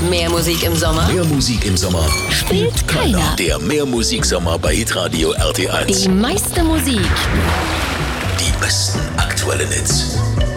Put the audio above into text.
Mehr Musik im Sommer. Mehr Musik im Sommer Spielt keiner. Der Mehr Musik Sommer bei Hitradio RT1. Die meiste Musik. Die besten aktuellen Hits.